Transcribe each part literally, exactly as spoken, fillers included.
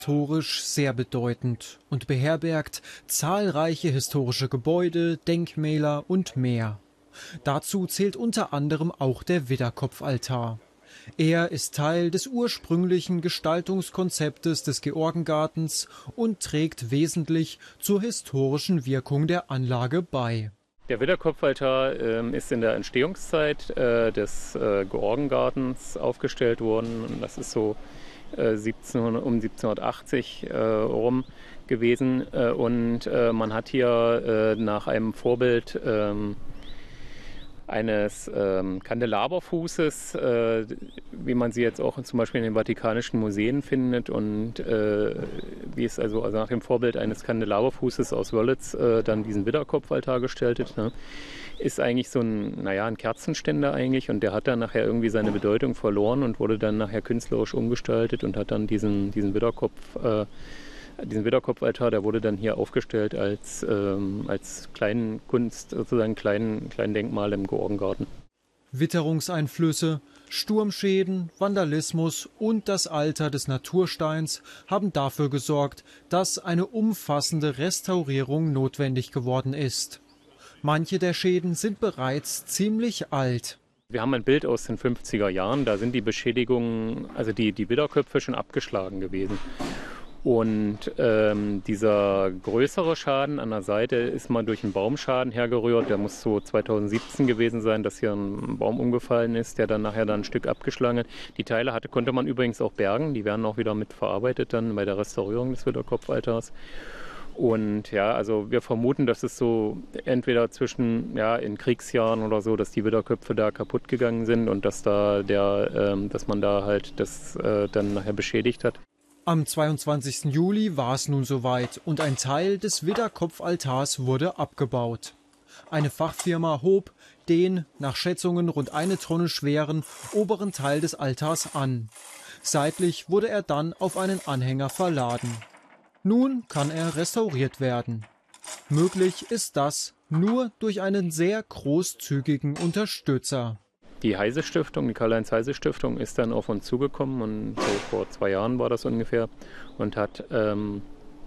Historisch sehr bedeutend und beherbergt zahlreiche historische Gebäude, Denkmäler und mehr. Dazu zählt unter anderem auch der Widderkopfaltar. Er ist Teil des ursprünglichen Gestaltungskonzeptes des Georgengartens und trägt wesentlich zur historischen Wirkung der Anlage bei. Der Widderkopfaltar äh, ist in der Entstehungszeit äh, des äh, Georgengartens aufgestellt worden. Und das ist so äh, siebzehnhundert, um siebzehnhundertachtzig äh, rum gewesen. Äh, und äh, man hat hier äh, nach einem Vorbild äh, eines ähm, Kandelaberfußes, äh, wie man sie jetzt auch zum Beispiel in den Vatikanischen Museen findet und äh, wie es also, also nach dem Vorbild eines Kandelaberfußes aus Wörlitz äh, dann diesen Widderkopfaltar gestaltet, ne? Ist eigentlich so ein, naja, ein Kerzenständer eigentlich, und der hat dann nachher irgendwie seine Bedeutung verloren und wurde dann nachher künstlerisch umgestaltet und hat dann diesen, diesen Widderkopf äh, Diesen Widderkopfaltar, der wurde dann hier aufgestellt als, ähm, als kleinen Kunst, sozusagen kleinen, kleinen Denkmal im Georgengarten. Witterungseinflüsse, Sturmschäden, Vandalismus und das Alter des Natursteins haben dafür gesorgt, dass eine umfassende Restaurierung notwendig geworden ist. Manche der Schäden sind bereits ziemlich alt. Wir haben ein Bild aus den fünfziger Jahren, da sind die Beschädigungen, also die, die Widderköpfe schon abgeschlagen gewesen. Und ähm, dieser größere Schaden an der Seite ist mal durch einen Baumschaden hergerührt. Der muss so zweitausendsiebzehn gewesen sein, dass hier ein Baum umgefallen ist, der dann nachher dann ein Stück abgeschlagen hat. Die Teile hatte, konnte man übrigens auch bergen. Die werden auch wieder mit verarbeitet dann bei der Restaurierung des Widderkopfaltars. Und ja, also wir vermuten, dass es so entweder zwischen, ja, in Kriegsjahren oder so, dass die Widderköpfe da kaputt gegangen sind und dass da der, ähm, dass man da halt das äh, dann nachher beschädigt hat. Am zweiundzwanzigsten Juli war es nun soweit und ein Teil des Widderkopfaltars wurde abgebaut. Eine Fachfirma hob den, nach Schätzungen rund eine Tonne schweren, oberen Teil des Altars an. Seitlich wurde er dann auf einen Anhänger verladen. Nun kann er restauriert werden. Möglich ist das nur durch einen sehr großzügigen Unterstützer. Die Heise-Stiftung, die Karl-Heinz-Heise-Stiftung ist dann auf uns zugekommen, und so vor zwei Jahren war das ungefähr, und hat ähm,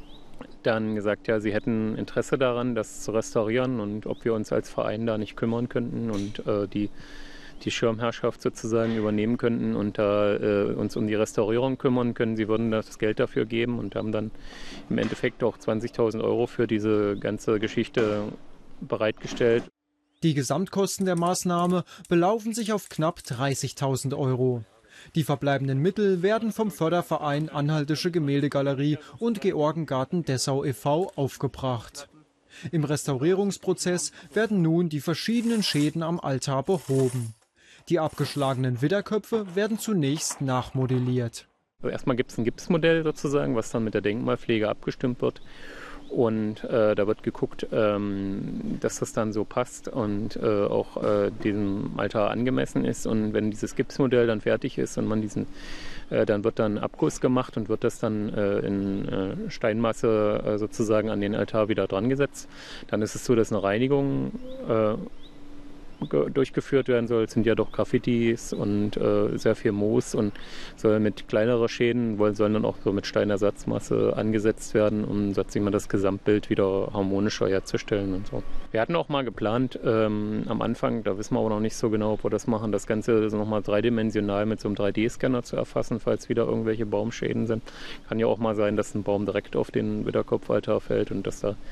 dann gesagt, ja, sie hätten Interesse daran, das zu restaurieren und ob wir uns als Verein da nicht kümmern könnten und äh, die, die Schirmherrschaft sozusagen übernehmen könnten und da äh, uns um die Restaurierung kümmern können. Sie würden das Geld dafür geben und haben dann im Endeffekt auch zwanzigtausend Euro für diese ganze Geschichte bereitgestellt. Die Gesamtkosten der Maßnahme belaufen sich auf knapp dreißigtausend Euro. Die verbleibenden Mittel werden vom Förderverein Anhaltische Gemäldegalerie und Georgengarten Dessau e V aufgebracht. Im Restaurierungsprozess werden nun die verschiedenen Schäden am Altar behoben. Die abgeschlagenen Widderköpfe werden zunächst nachmodelliert. Also erstmal gibt es ein Gipsmodell sozusagen, was dann mit der Denkmalpflege abgestimmt wird. Und äh, da wird geguckt, ähm, dass das dann so passt und äh, auch äh, diesem Altar angemessen ist. Und wenn dieses Gipsmodell dann fertig ist und man diesen, äh, dann wird dann Abguss gemacht und wird das dann äh, in äh, Steinmasse äh, sozusagen an den Altar wieder dran gesetzt. Dann ist es so, dass eine Reinigung äh, durchgeführt werden soll. Es sind ja doch Graffitis und äh, sehr viel Moos, und soll mit kleineren Schäden wollen, sollen dann auch so mit Steinersatzmasse angesetzt werden, um sich mal das Gesamtbild wieder harmonischer herzustellen und so. Wir hatten auch mal geplant, ähm, am Anfang, da wissen wir aber noch nicht so genau, ob wir das machen, das Ganze so nochmal dreidimensional mit so einem drei D Scanner zu erfassen, falls wieder irgendwelche Baumschäden sind. Kann ja auch mal sein, dass ein Baum direkt auf den Widderkopfaltar fällt und dass da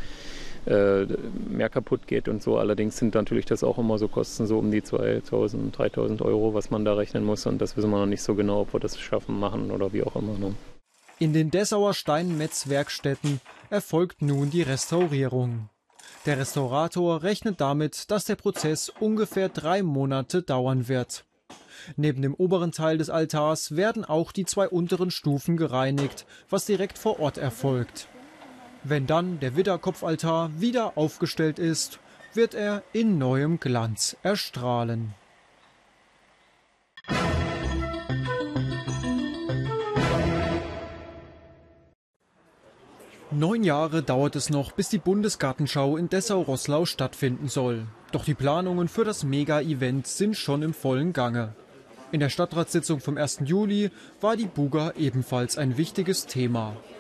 mehr kaputt geht und so. Allerdings sind natürlich das auch immer so Kosten so um die zweitausend, dreitausend Euro, was man da rechnen muss, und das wissen wir noch nicht so genau, ob wir das schaffen, machen oder wie auch immer. Ne? In den Dessauer Steinmetzwerkstätten erfolgt nun die Restaurierung. Der Restaurator rechnet damit, dass der Prozess ungefähr drei Monate dauern wird. Neben dem oberen Teil des Altars werden auch die zwei unteren Stufen gereinigt, was direkt vor Ort erfolgt. Wenn dann der Widderkopfaltar wieder aufgestellt ist, wird er in neuem Glanz erstrahlen. Neun Jahre dauert es noch, bis die Bundesgartenschau in Dessau-Roßlau stattfinden soll. Doch die Planungen für das Mega-Event sind schon im vollen Gange. In der Stadtratssitzung vom ersten Juli war die Buga ebenfalls ein wichtiges Thema.